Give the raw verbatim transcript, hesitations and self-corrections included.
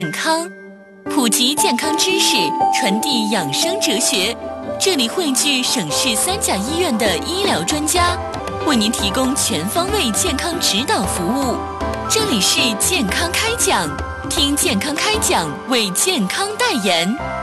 健康，普及健康知识，传递养生哲学。这里汇聚省市三甲医院的医疗专家，为您提供全方位健康指导服务。这里是健康开讲，听健康开讲，为健康代言。